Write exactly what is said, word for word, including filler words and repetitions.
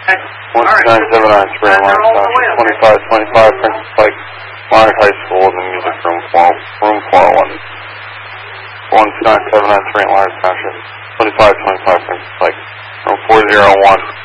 one two nine seven nine three in Lawrence Township, twenty-five twenty-five Princess Pike, Monarch High School, in the music room, room four oh one. one two nine seven nine three in Lawrence Township, twenty-five twenty-five Princess Pike, room four oh one.